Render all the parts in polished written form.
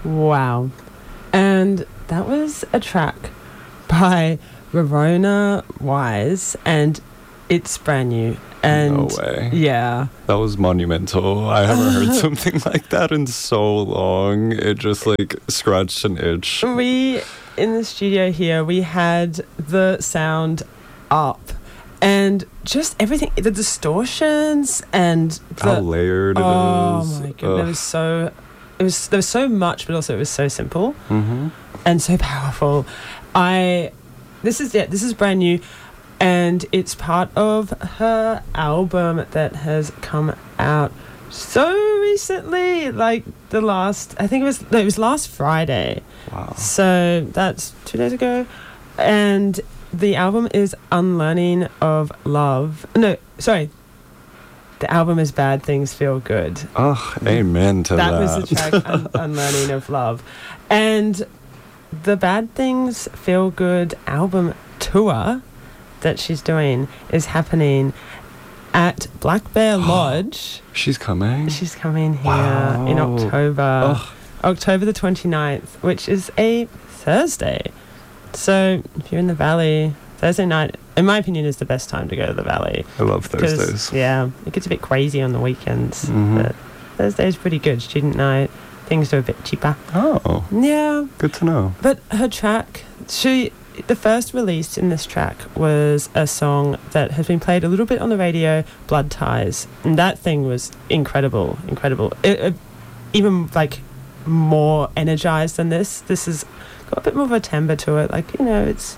Wow. And that was a track by Verona Wise, and it's brand new. And no way. Yeah. That was monumental. I haven't heard something like that in so long. It just like scratched an itch. We, in the studio here, we had the sound up and just everything, the distortions and how layered it is. Oh my goodness, there was so much, but also it was so simple and so powerful. This is brand new. And it's part of her album that has come out so recently, like it was last Friday. Wow. So that's 2 days ago. And the album is Unlearning of Love. No, sorry. The album is Bad Things Feel Good. Oh, amen to that. That was the track, Unlearning of Love. And the Bad Things Feel Good album tour that she's doing is happening at Black Bear Lodge. She's coming? She's coming here in October. October the 29th, which is a Thursday. So if you're in the Valley, Thursday night, in my opinion, is the best time to go to the Valley. I love Thursdays. Yeah, it gets a bit crazy on the weekends. But Thursday is pretty good. Student night, things are a bit cheaper. Oh. Yeah. Good to know. But her track, the first release in this track was a song that has been played a little bit on the radio, Blood Ties. And that thing was incredible. It, even like more energized than this. This has got a bit more of a timbre to it. Like, it's,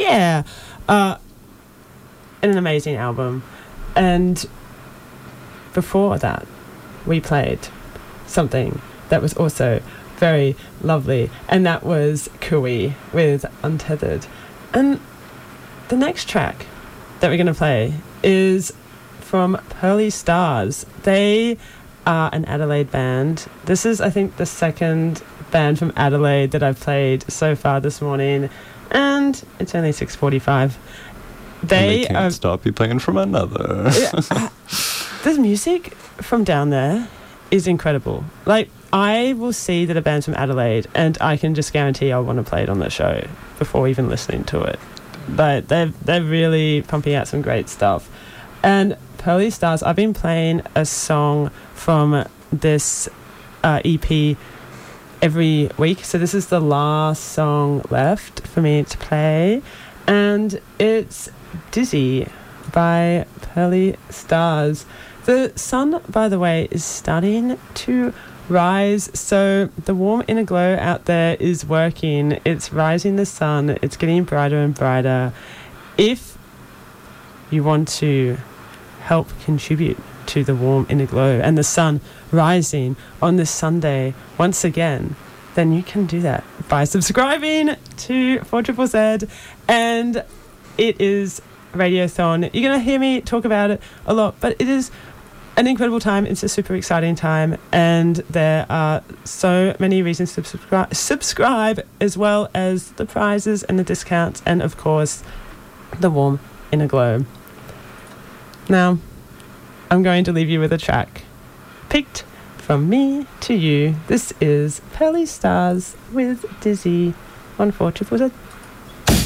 an amazing album. And before that, we played something that was also very lovely, and that was Kui with Untethered. And the next track that we're going to play is from Pearly Stars. They are an Adelaide band. This is, I think, the second band from Adelaide that I've played so far this morning, and it's only 6:45. They can't stop you playing from another. The music from down there is incredible. Like, I will see that a band's from Adelaide and I can just guarantee I'll want to play it on the show before even listening to it. But they're really pumping out some great stuff. And Pearly Stars, I've been playing a song from this EP every week. So this is the last song left for me to play. And it's Dizzy by Pearly Stars. The sun, by the way, is starting to rise, so the warm inner glow out there is working. It's rising the sun. It's getting brighter and brighter. If you want to help contribute to the warm inner glow and the sun rising on this Sunday once again, then you can do that by subscribing to 4ZZZ, and it is Radiothon. You're going to hear me talk about it a lot, but it is an incredible time. It's a super exciting time, and there are so many reasons to subscribe, as well as the prizes and the discounts, and of course the warm inner glow. Now I'm going to leave you with a track picked from me to you. This is Pearly Stars with Dizzy on 4ZZZ.